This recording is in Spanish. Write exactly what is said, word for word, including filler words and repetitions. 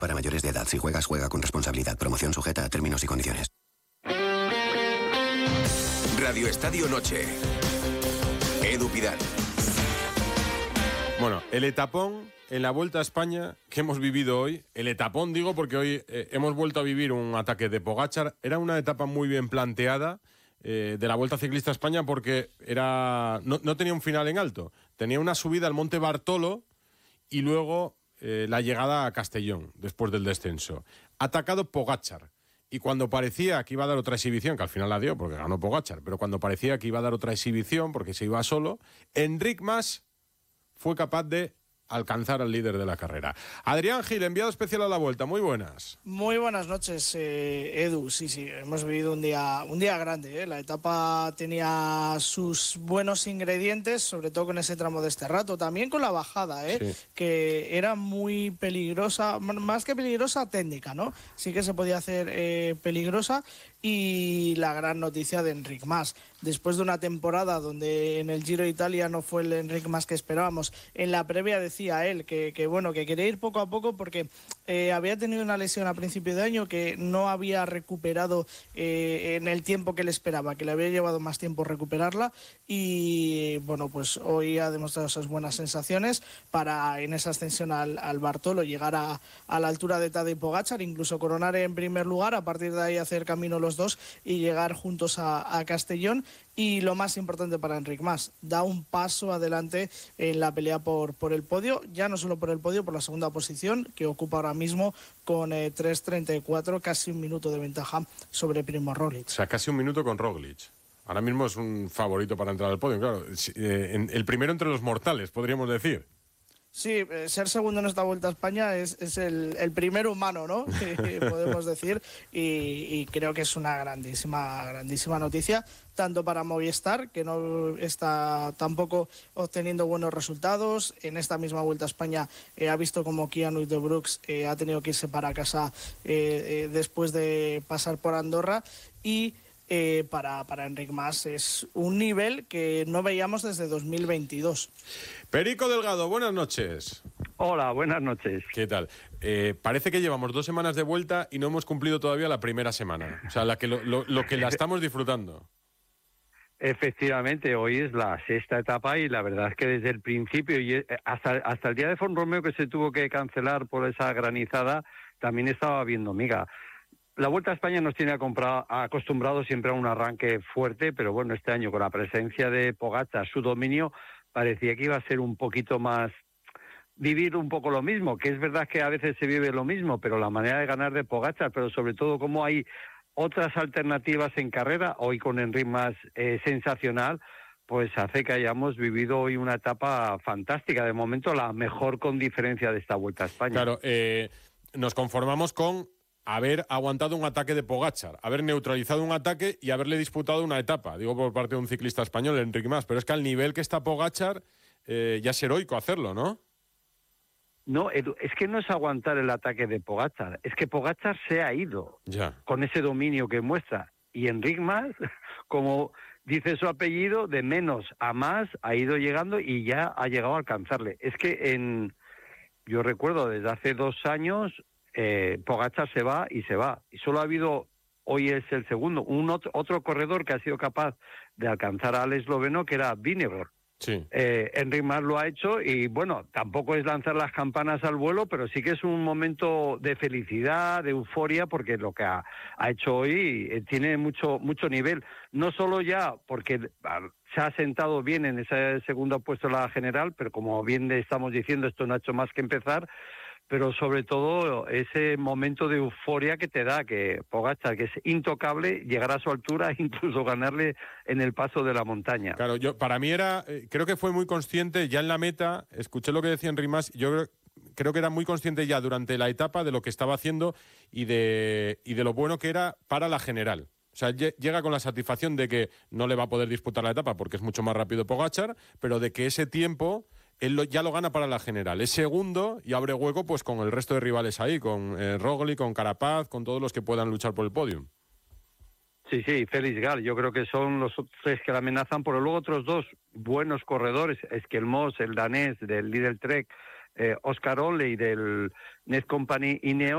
Para mayores de edad, si juegas, juega con responsabilidad. Promoción sujeta a términos y condiciones. Radio Estadio Noche. Edu Pidal. Bueno, el etapón en la Vuelta a España que hemos vivido hoy, el etapón digo porque hoy eh, hemos vuelto a vivir un ataque de Pogačar. Era una etapa muy bien planteada eh, de la Vuelta Ciclista a España porque era no, no tenía un final en alto. Tenía una subida al Monte Bartolo y luego eh, la llegada a Castellón después del descenso. Atacado Pogačar. Y cuando parecía que iba a dar otra exhibición, que al final la dio porque ganó Pogačar, pero cuando parecía que iba a dar otra exhibición porque se iba solo, Enric Mas fue capaz de alcanzar al líder de la carrera. Adrián Gil, enviado especial a la Vuelta, muy buenas. Muy buenas noches, eh, Edu. Sí, sí, hemos vivido un día, un día grande, ¿eh? La etapa tenía sus buenos ingredientes, sobre todo con ese tramo de este rato, también con la bajada, ¿eh? Sí. Que era muy peligrosa, más que peligrosa, técnica, ¿no? Sí que se podía hacer eh, peligrosa. Y la gran noticia de Enric Mas. Después de una temporada donde en el Giro de Italia no fue el Enric Mas que esperábamos, en la previa decía él que, que bueno, que quería ir poco a poco porque eh, había tenido una lesión a principio de año que no había recuperado eh, en el tiempo que él esperaba, que le había llevado más tiempo recuperarla y bueno, pues hoy ha demostrado esas buenas sensaciones para en esa ascensión al, al Bartolo llegar a, a la altura de Tadej Pogačar, incluso coronar en primer lugar, a partir de ahí hacer camino los dos y llegar juntos a, a Castellón. Y lo más importante para Enric Mas, da un paso adelante en la pelea por, por el podio, ya no solo por el podio, por la segunda posición que ocupa ahora mismo con eh, tres treinta y cuatro, casi un minuto de ventaja sobre Primož Roglič. O sea, casi un minuto con Roglič. Ahora mismo es un favorito para entrar al podio, claro, eh, en, el primero entre los mortales, podríamos decir. Sí, eh, ser segundo en esta Vuelta a España es, es el, el primer humano, ¿no? Que podemos decir, y, y creo que es una grandísima, grandísima noticia, tanto para Movistar, que no está tampoco obteniendo buenos resultados. En esta misma Vuelta a España eh, ha visto como Kian Uijtdebroeks eh, ha tenido que irse para casa eh, eh, después de pasar por Andorra, y Eh, para, para Enric Mas es un nivel que no veíamos desde dos mil veintidós. Perico Delgado, buenas noches. Hola, buenas noches. ¿Qué tal? Eh, parece que llevamos dos semanas de vuelta y no hemos cumplido todavía la primera semana. O sea, la que lo, lo, lo que la estamos disfrutando. Efectivamente, hoy es la sexta etapa y la verdad es que desde el principio y hasta, hasta el día de Font-Romeu, que se tuvo que cancelar por esa granizada, también estaba viendo miga. La Vuelta a España nos tiene acostumbrados siempre a un arranque fuerte, pero bueno, este año con la presencia de Pogačar, su dominio, parecía que iba a ser un poquito más, vivir un poco lo mismo, que es verdad que a veces se vive lo mismo, pero la manera de ganar de Pogačar, pero sobre todo como hay otras alternativas en carrera, hoy con Enric Mas eh, sensacional, pues hace que hayamos vivido hoy una etapa fantástica, de momento la mejor con diferencia de esta Vuelta a España. Claro, eh, nos conformamos con haber aguantado un ataque de Pogačar, haber neutralizado un ataque y haberle disputado una etapa, digo por parte de un ciclista español, Enric Mas, pero es que al nivel que está Pogačar eh, ya es heroico hacerlo, ¿no? No, Edu, es que no es aguantar el ataque de Pogačar, es que Pogačar se ha ido ya con ese dominio que muestra, y Enric Mas, como dice su apellido, de menos a más ha ido llegando y ya ha llegado a alcanzarle. Es que en, yo recuerdo desde hace dos años Eh, Pogačar se va y se va, y solo ha habido, hoy es el segundo, un otro, otro corredor que ha sido capaz de alcanzar al esloveno, que era Vingegaard. Sí. Eh, Enric Mas lo ha hecho y bueno, tampoco es lanzar las campanas al vuelo, pero sí que es un momento de felicidad, de euforia, porque lo que ha, ha hecho hoy eh, tiene mucho mucho nivel, no solo ya porque se ha sentado bien en ese segundo puesto en la general, pero como bien estamos diciendo, esto no ha hecho más que empezar, pero sobre todo ese momento de euforia que te da, que Pogačar, que es intocable, llegar a su altura e incluso ganarle en el paso de la montaña. Claro, yo para mí era, eh, creo que fue muy consciente ya en la meta, escuché lo que decía Enric Mas, yo creo, creo que era muy consciente ya durante la etapa de lo que estaba haciendo y de, y de lo bueno que era para la general. O sea, llega con la satisfacción de que no le va a poder disputar la etapa porque es mucho más rápido Pogačar, pero de que ese tiempo él lo, ya lo gana para la general. Es segundo y abre hueco pues con el resto de rivales ahí, con eh, Roglič, con Carapaz, con todos los que puedan luchar por el podio. Sí, sí, Félix Gall, yo creo que son los tres que la amenazan, pero luego otros dos buenos corredores, Esquelmós, el danés del Lidl Trek, eh, Oscar Ole y del Net Company Ineos,